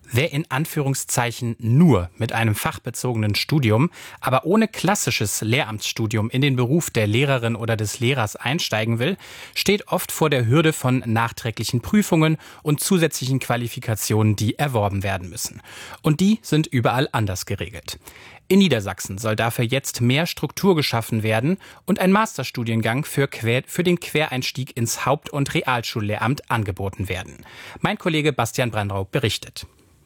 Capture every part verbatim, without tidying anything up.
Wer in Anführungszeichen nur mit einem fachbezogenen Studium, aber ohne klassisches Lehramtsstudium in den Beruf der Lehrerin oder des Lehrers einsteigen will, steht oft vor der Hürde von nachträglichen Prüfungen und zusätzlichen Qualifikationen, die erworben werden müssen. Und die sind überall anders geregelt. In Niedersachsen soll dafür jetzt mehr Struktur geschaffen werden und ein Masterstudiengang für, Quer, für den Quereinstieg ins Haupt- und Realschullehramt angeboten werden. Mein Kollege Bastian Brandraub berichtet.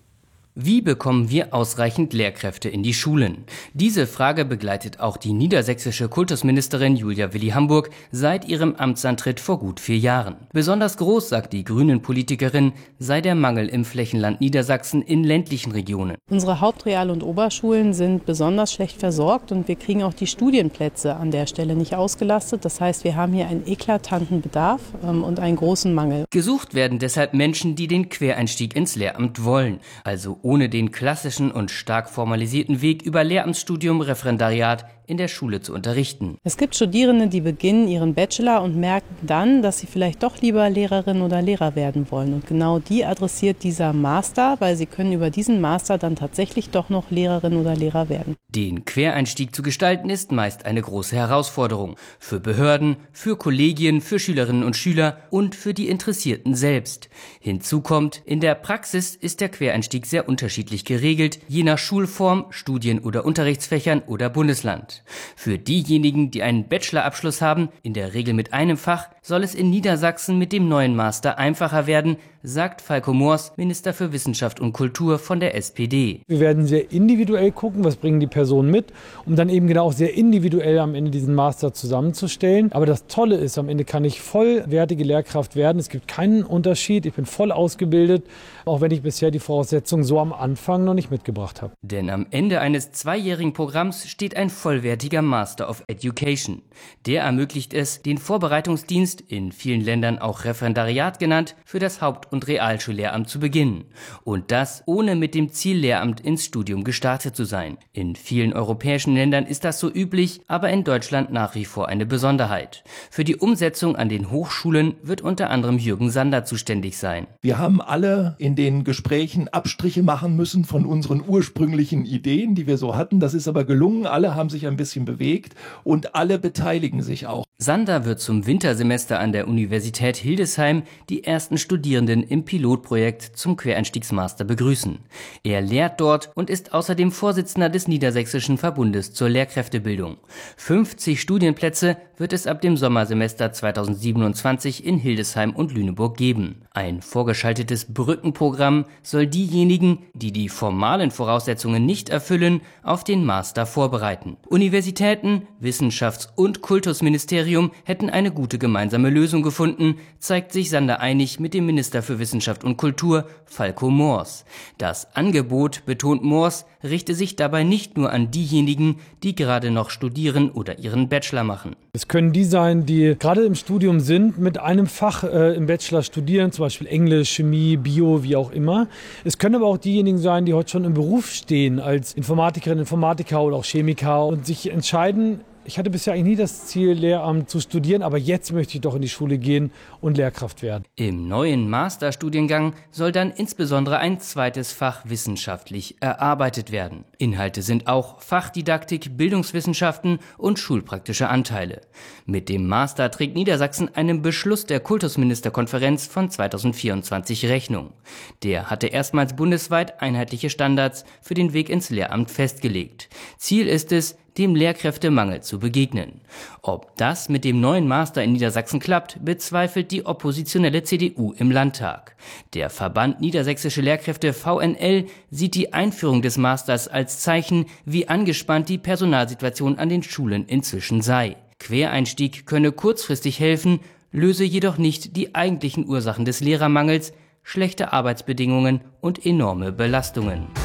Wie bekommen wir ausreichend Lehrkräfte in die Schulen? Diese Frage begleitet auch die niedersächsische Kultusministerin Julia Willi-Hamburg seit ihrem Amtsantritt vor gut vier Jahren. Besonders groß, sagt die Grünen-Politikerin, sei der Mangel im Flächenland Niedersachsen in ländlichen Regionen. Unsere Haupt-, Real- und Oberschulen sind besonders schlecht versorgt und wir kriegen auch die Studienplätze an der Stelle nicht ausgelastet. Das heißt, wir haben hier einen eklatanten Bedarf ähm, und einen großen Mangel. Gesucht werden deshalb Menschen, die den Quereinstieg ins Lehramt wollen, also ohne den klassischen und stark formalisierten Weg über Lehramtsstudium, Referendariat in der Schule zu unterrichten. Es gibt Studierende, die beginnen ihren Bachelor und merken dann, dass sie vielleicht doch lieber Lehrerin oder Lehrer werden wollen. Und genau die adressiert dieser Master, weil sie können über diesen Master dann tatsächlich doch noch Lehrerin oder Lehrer werden. Den Quereinstieg zu gestalten ist meist eine große Herausforderung. Für Behörden, für Kollegien, für Schülerinnen und Schüler und für die Interessierten selbst. Hinzu kommt, in der Praxis ist der Quereinstieg sehr unterschiedlich geregelt, je nach Schulform, Studien- oder Unterrichtsfächern oder Bundesland. Für diejenigen, die einen Bachelorabschluss haben, in der Regel mit einem Fach, soll es in Niedersachsen mit dem neuen Master einfacher werden, sagt Falco Moors, Minister für Wissenschaft und Kultur von der S P D. Wir werden sehr individuell gucken, was bringen die Personen mit, um dann eben genau auch sehr individuell am Ende diesen Master zusammenzustellen. Aber das Tolle ist, am Ende kann ich vollwertige Lehrkraft werden. Es gibt keinen Unterschied. Ich bin voll ausgebildet, auch wenn ich bisher die Voraussetzungen so am Anfang noch nicht mitgebracht habe. Denn am Ende eines zweijährigen Programms steht ein vollwertiger Master of Education. Der ermöglicht es, den Vorbereitungsdienst, in vielen Ländern auch Referendariat genannt, für das Haupt- und Realschullehramt zu beginnen. Und das ohne mit dem Ziel Lehramt ins Studium gestartet zu sein. In vielen europäischen Ländern ist das so üblich, aber in Deutschland nach wie vor eine Besonderheit. Für die Umsetzung an den Hochschulen wird unter anderem Jürgen Sander zuständig sein. Wir haben alle in den Gesprächen Abstriche machen müssen von unseren ursprünglichen Ideen, die wir so hatten. Das ist aber gelungen. Alle haben sich ein bisschen bewegt und alle beteiligen sich auch. Sander wird zum Wintersemester an der Universität Hildesheim die ersten Studierenden im Pilotprojekt zum Quereinstiegsmaster begrüßen. Er lehrt dort und ist außerdem Vorsitzender des Niedersächsischen Verbundes zur Lehrkräftebildung. fünfzig Studienplätze wird es ab dem Sommersemester zweitausendsiebenundzwanzig in Hildesheim und Lüneburg geben. Ein vorgeschaltetes Brückenprogramm soll diejenigen, die die formalen Voraussetzungen nicht erfüllen, auf den Master vorbereiten. Universitäten, Wissenschafts- und Kultusministerium hätten eine gute gemeinsame Lösung gefunden, zeigt sich Sander einig mit dem Minister für Wissenschaft und Kultur, Falco Moors. Das Angebot, betont Moors, richte sich dabei nicht nur an diejenigen, die gerade noch studieren oder ihren Bachelor machen. Es können die sein, die gerade im Studium sind, mit einem Fach äh, im Bachelor studieren, zum Beispiel Englisch, Chemie, Bio, wie auch immer. Es können aber auch diejenigen sein, die heute schon im Beruf stehen, als Informatikerin, Informatiker oder auch Chemiker und sich entscheiden, ich hatte bisher eigentlich nie das Ziel, Lehramt zu studieren, aber jetzt möchte ich doch in die Schule gehen und Lehrkraft werden. Im neuen Masterstudiengang soll dann insbesondere ein zweites Fach wissenschaftlich erarbeitet werden. Inhalte sind auch Fachdidaktik, Bildungswissenschaften und schulpraktische Anteile. Mit dem Master trägt Niedersachsen einem Beschluss der Kultusministerkonferenz von zweitausendvierundzwanzig Rechnung. Der hatte erstmals bundesweit einheitliche Standards für den Weg ins Lehramt festgelegt. Ziel ist es, dem Lehrkräftemangel zu begegnen. Ob das mit dem neuen Master in Niedersachsen klappt, bezweifelt die oppositionelle C D U im Landtag. Der Verband Niedersächsische Lehrkräfte V N L sieht die Einführung des Masters als Zeichen, wie angespannt die Personalsituation an den Schulen inzwischen sei. Quereinstieg könne kurzfristig helfen, löse jedoch nicht die eigentlichen Ursachen des Lehrermangels, schlechte Arbeitsbedingungen und enorme Belastungen.